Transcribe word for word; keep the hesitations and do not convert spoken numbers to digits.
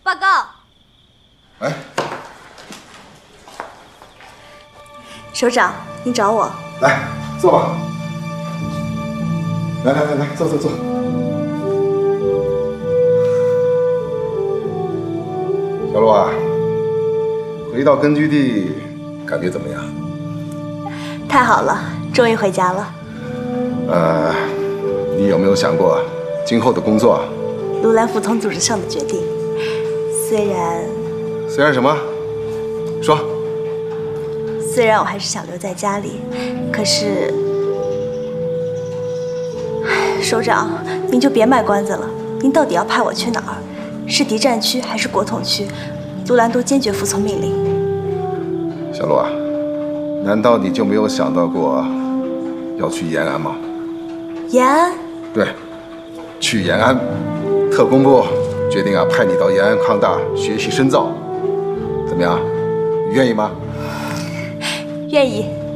报告。 哎， 首长，您找我？ 来，坐吧。来来来来，坐坐坐。小陆啊，回到根据地，感觉怎么样？ 太好了，终于回家了。 呃，你有没有想过今后的工作？ 卢兰服从组织上的决定，虽然虽然什么？说。 虽然我还是想留在家里，可是，首长，您就别卖关子了。您到底要派我去哪儿？是敌占区还是国统区？卢兰都坚决服从命令。 小陆啊，难道你就没有想到过要去延安吗？ 延安？ 对，去延安。特工部决定啊，派你到延安抗大学习深造，怎么样？你愿意吗？ 愿意。